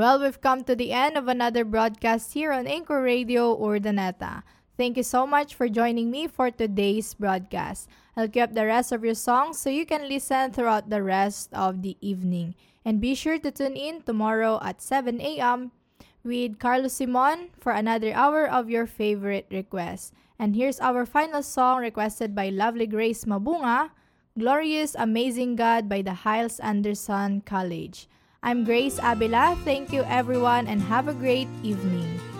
Well, we've come to the end of another broadcast here on Anchor Radio Urdaneta. Thank you so much for joining me for today's broadcast. I'll keep up the rest of your songs so you can listen throughout the rest of the evening. And be sure to tune in tomorrow at 7 a.m. with Carlos Simon for another hour of your favorite requests. And here's our final song requested by Lovely Grace Mabunga, Glorious Amazing God by the Hiles Anderson College. I'm Grace Abela. Thank you everyone and have a great evening.